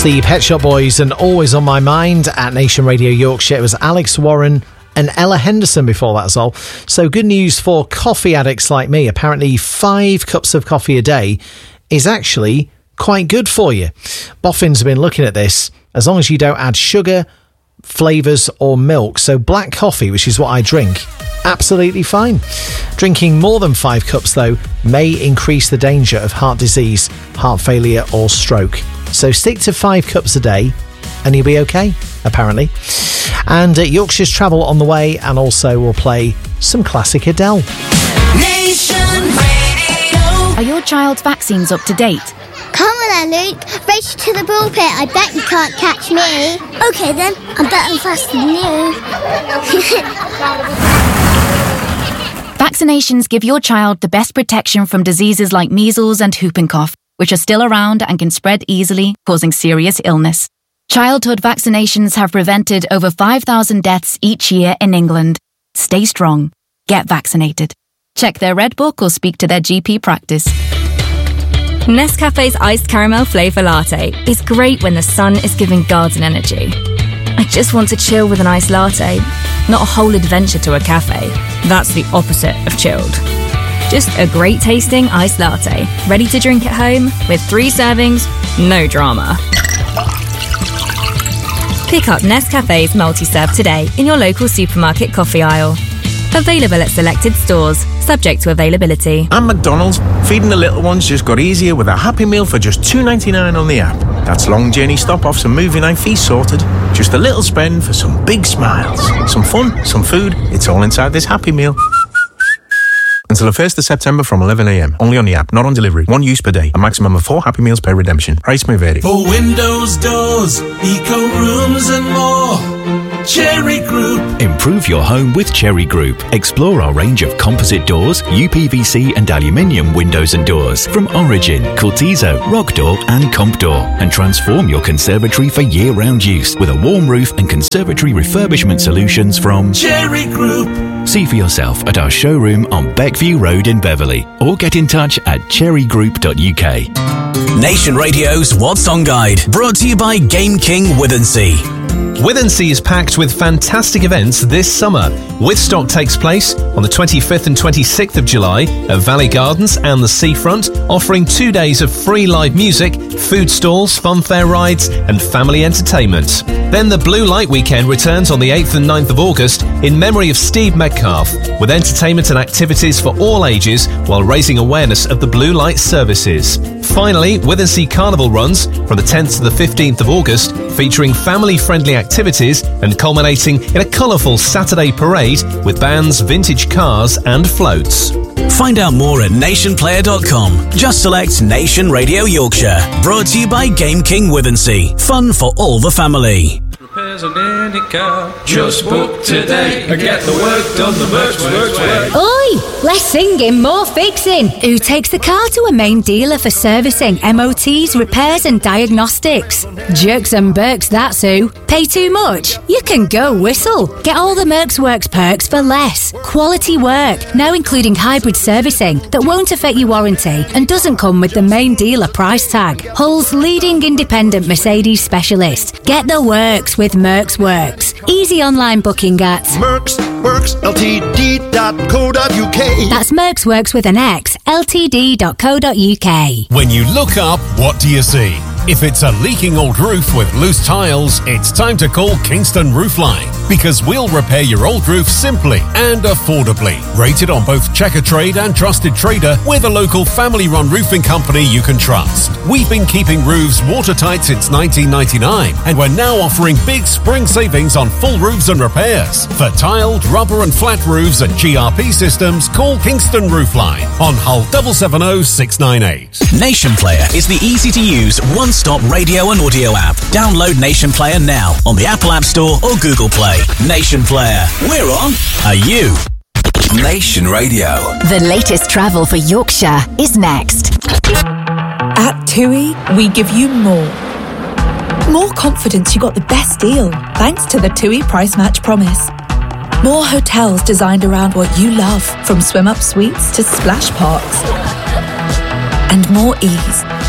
the Pet Shop Boys and Always on My Mind at Nation Radio Yorkshire. It was Alex Warren and Ella Henderson before that as well. So good news for coffee addicts like me. Apparently 5 cups of coffee a day is actually quite good for you. Boffins have been looking at this. As long as you don't add sugar, flavours or milk. So black coffee, which is what I drink, absolutely fine. Drinking more than 5 cups, though, may increase the danger of heart disease, heart failure or stroke. So stick to 5 cups a day and you'll be okay, apparently. And Yorkshire's Travel on the way, and also we'll play some classic Adele. Nation Radio. Are your child's vaccines up to date? Come on then, Luke. Race to the bullpit. I bet you can't catch me. OK then, I'm better and faster than you. Vaccinations give your child the best protection from diseases like measles and whooping cough, which are still around and can spread easily, causing serious illness. Childhood vaccinations have prevented over 5,000 deaths each year in England. Stay strong. Get vaccinated. Check their Red Book or speak to their GP practice. Nescafe's iced caramel flavour latte is great when the sun is giving garden energy. I just want to chill with an iced latte, not a whole adventure to a cafe. That's the opposite of chilled. Just a great tasting iced latte, ready to drink at home with 3 servings, no drama. Pick up Nescafe's multi-serve today in your local supermarket coffee aisle. Available at selected stores, subject to availability. And McDonald's, feeding the little ones just got easier with a Happy Meal for just $2.99 on the app. That's long journey stop-offs and movie night fees sorted. Just a little spend for some big smiles. Some fun, some food, it's all inside this Happy Meal. Until the 1st of September from 11 a.m. Only on the app, not on delivery. 1 use per day. A maximum of 4 Happy Meals per redemption. Price may vary. For windows, doors, eco rooms and more, Cherry Group. Improve your home with Cherry Group. Explore our range of composite doors, UPVC and aluminium windows and doors from Origin, Cortizo, Rock Door and Comp Door, and transform your conservatory for year-round use with a warm roof and conservatory refurbishment solutions from Cherry Group. See for yourself at our showroom on Beckview Road in Beverley, or get in touch at cherrygroup.uk. Nation Radio's What's On Guide, brought to you by Game King Withensea. Withensea is packed with fantastic events this summer. Withstock takes place on the 25th and 26th of July at Valley Gardens and the Seafront, offering 2 days of free live music, food stalls, funfair rides and family entertainment. Then the Blue Light Weekend returns on the 8th and 9th of August in memory of Steve Metcalfe, with entertainment and activities for all ages while raising awareness of the Blue Light services. Finally, Withensea Carnival runs from the 10th to the 15th of August, featuring family-friendly activities and culminating in a colourful Saturday parade with bands, vintage cars and floats. Find out more at nationplayer.com. Just select Nation Radio Yorkshire. Brought to you by Game King Withensea. Fun for all the family. Repairs on any car. Just book today and get the work done the Mercs way. Oi! Less singing, more fixing. Who takes the car to a main dealer for servicing, MOTs, repairs and diagnostics? Jerks and Berks, that's who. Pay too much? You can go Whistle. Get all the Mercs Works perks for less. Quality work, now including hybrid servicing that won't affect your warranty and doesn't come with the main dealer price tag. Hull's leading independent Mercedes specialist. Get the works with Mercs Works. Easy online booking at mercsworksltd.co.uk. That's Mercs Works with an X, ltd.co.uk. When you look up, what do you see? If it's a leaking old roof with loose tiles, it's time to call Kingston Roofline, because we'll repair your old roof simply and affordably. Rated on both Checkatrade and Trusted Trader, we're the local family-run roofing company you can trust. We've been keeping roofs watertight since 1999, and we're now offering big spring savings on full roofs and repairs. For tiled, rubber and flat roofs and GRP systems, call Kingston Roofline on Hull 770698. Nation Player is the easy-to-use one-stop radio and audio app. Download Nation Player now on the Apple App Store or Google Play. Nation Player. We're on. Are you? Nation Radio. The latest travel for Yorkshire is next. At TUI, we give you more. More confidence you got the best deal, thanks to the TUI Price Match Promise. More hotels designed around what you love, from swim-up suites to splash parks. And more ease,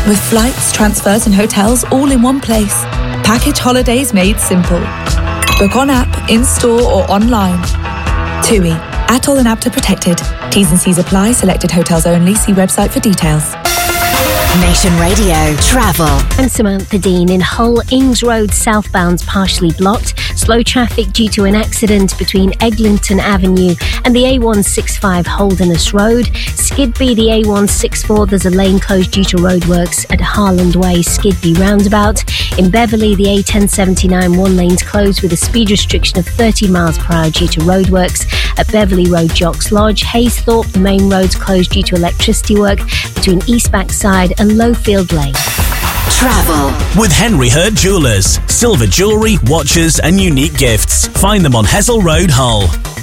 With flights, transfers and hotels all in one place. Package holidays made simple. Book on app, in-store or online. TUI. ATOL and APTA protected. T's and C's apply. Selected hotels only. See website for details. Nation Radio Travel. I'm Samantha Dean. In Hull, Ings Road southbound's partially blocked. Slow traffic due to an accident between Eglinton Avenue and the A165 Holderness Road. Skidby, the A164, there's a lane closed due to roadworks at Harland Way, Skidby roundabout. In Beverley, the A1079 one lane's closed with a speed restriction of 30 miles per hour due to roadworks at Beverley Road, Jocks Lodge. Haysthorpe, the main road's closed due to electricity work between East Backside and Lowfield Lane. Travel with Henry Hurd Jewellers. Silver jewellery, watches and unique gifts. Find them on Hessel Road, Hull.